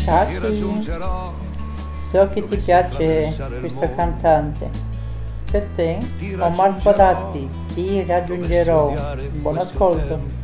Tati, so che ti piace questo cantante. Per te, Omar Kodati, ti raggiungerò. Buon ascolto.